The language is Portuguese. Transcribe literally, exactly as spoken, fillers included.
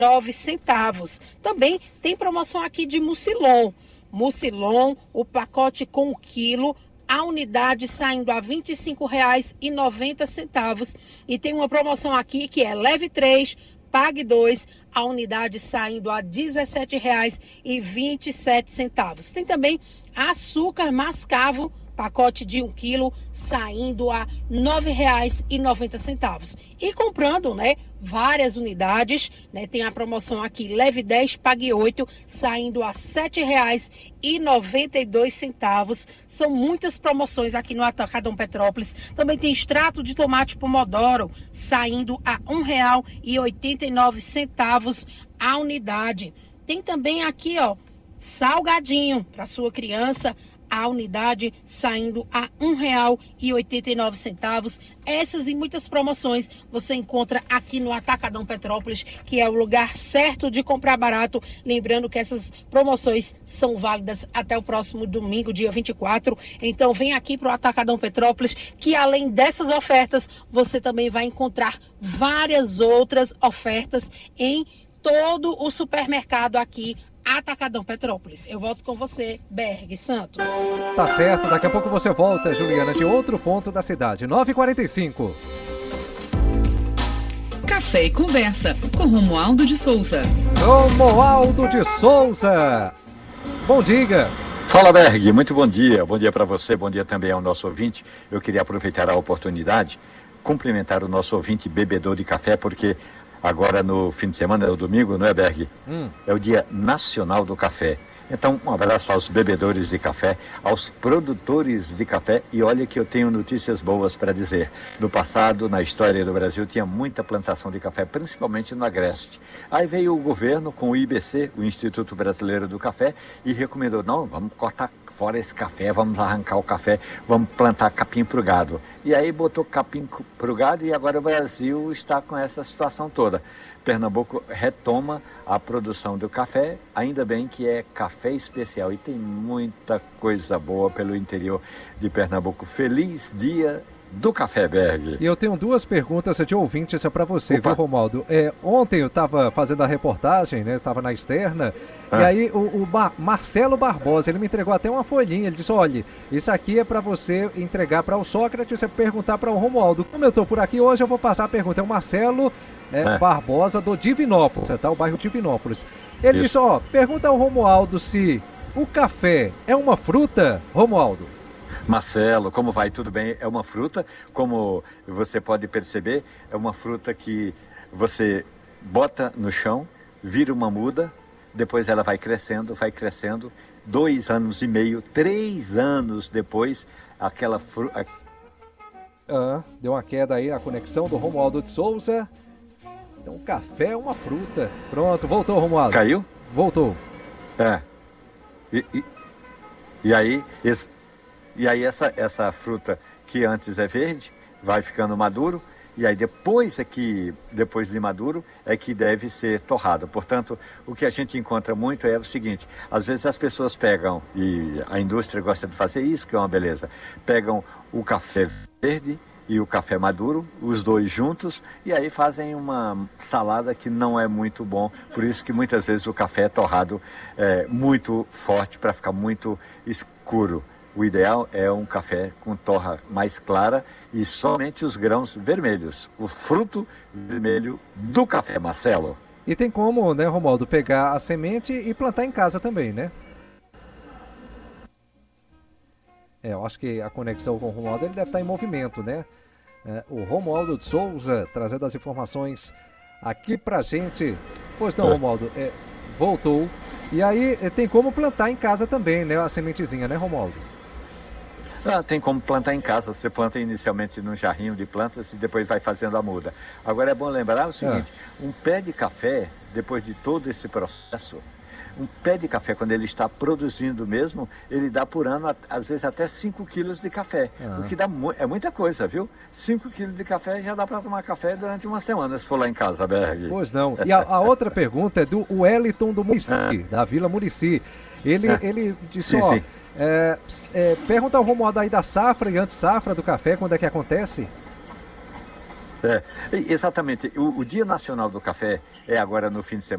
nove centavos. Também tem promoção aqui de Mucilon. Mucilon, o pacote com o quilo, a unidade saindo a vinte e cinco reais e noventa centavos. E tem uma promoção aqui que é leve três, pague dois, a unidade saindo a dezessete reais e vinte e sete centavos. Tem também açúcar mascavo, pacote de um quilo, saindo a nove reais e noventa centavos. E comprando, né, várias unidades, né, tem a promoção aqui, leve dez, pague oito, saindo a sete reais e noventa e dois centavos. São muitas promoções aqui no Atacadão Petrópolis. Também tem extrato de tomate pomodoro, saindo a um real e oitenta e nove centavos a unidade. Tem também aqui, ó, salgadinho para sua criança, a unidade saindo a um real e oitenta e nove centavos. Essas e muitas promoções você encontra aqui no Atacadão Petrópolis, que é o lugar certo de comprar barato. Lembrando que essas promoções são válidas até o próximo domingo, dia vinte e quatro. Então vem aqui para o Atacadão Petrópolis, que além dessas ofertas, você também vai encontrar várias outras ofertas em todo o supermercado aqui, Atacadão Petrópolis. Eu volto com você, Berg Santos. Tá certo, daqui a pouco você volta, Juliana, de outro ponto da cidade. nove e quarenta e cinco. Café e Conversa, com Romualdo de Souza. Romualdo de Souza. Bom dia. Fala, Berg, muito bom dia. Bom dia para você, bom dia também ao nosso ouvinte. Eu queria aproveitar a oportunidade, cumprimentar o nosso ouvinte bebedor de café, porque agora no fim de semana, no domingo, não é, Berg? Hum. É o Dia Nacional do Café. Então, um abraço aos bebedores de café, aos produtores de café. E olha que eu tenho notícias boas para dizer. No passado, na história do Brasil, tinha muita plantação de café, principalmente no Agreste. Aí veio o governo com o I B C, o Instituto Brasileiro do Café, e recomendou, não, vamos cortar fora esse café, vamos arrancar o café, vamos plantar capim pro gado. E aí botou capim pro gado e agora o Brasil está com essa situação toda. Pernambuco retoma a produção do café, ainda bem que é café especial e tem muita coisa boa pelo interior de Pernambuco. Feliz dia do Café, Berg. E eu tenho duas perguntas de ouvintes para você, Opa. viu, Romualdo? É, ontem eu estava fazendo a reportagem, né? Estava na externa, ah. e aí o, o Bar- Marcelo Barbosa, ele me entregou até uma folhinha, ele disse, olha, isso aqui é para você entregar para o Sócrates e perguntar para o Romualdo. Como eu estou por aqui hoje, eu vou passar a pergunta. É o Marcelo é, ah. Barbosa do Divinópolis, tá? O bairro Divinópolis. Ele isso. disse, ó, pergunta ao Romualdo se o café é uma fruta, Romualdo. Marcelo, como vai? Tudo bem? É uma fruta, como você pode perceber, é uma fruta que você bota no chão, vira uma muda, depois ela vai crescendo, vai crescendo, dois anos e meio, três anos depois, aquela fruta... Ah, deu uma queda aí na conexão do Romualdo de Souza. Então, café é uma fruta. Pronto, voltou, Romualdo. Caiu? Voltou. É. E, e, e aí... Esse... E aí essa, essa fruta que antes é verde, vai ficando maduro, e aí depois é que, depois de maduro, é que deve ser torrado. Portanto, o que a gente encontra muito é o seguinte, às vezes as pessoas pegam, e a indústria gosta de fazer isso, que é uma beleza, pegam o café verde e o café maduro, os dois juntos, e aí fazem uma salada que não é muito bom, por isso que muitas vezes o café é torrado é, muito forte, para ficar muito escuro. O ideal é um café com torra mais clara e somente os grãos vermelhos, o fruto vermelho do café, Marcelo. E tem como, né, Romualdo, pegar a semente e plantar em casa também, né? É, eu acho que a conexão com o Romualdo, ele deve estar em movimento, né? É, o Romualdo de Souza trazendo as informações aqui pra gente. Pois não, é. Romualdo, é, voltou. E aí tem como plantar em casa também, né? A sementezinha, né, Romualdo? Ah, tem como plantar em casa, você planta inicialmente num jarrinho de plantas e depois vai fazendo a muda. Agora é bom lembrar o seguinte, é. um pé de café, depois de todo esse processo, um pé de café, quando ele está produzindo mesmo, ele dá por ano, às vezes, até cinco quilos de café, ah. o que dá mu- é muita coisa, viu? cinco quilos de café já dá para tomar café durante uma semana, se for lá em casa, Berg. Pois não. E a, a outra pergunta é do Wellington do Murici, da Vila Murici. Ele, é. ele disse, sim, ó... Sim. É, é, pergunta ao Romualdo aí da safra e anti-safra do café, quando é que acontece? É, exatamente, o, o Dia Nacional do Café é agora no fim de semana.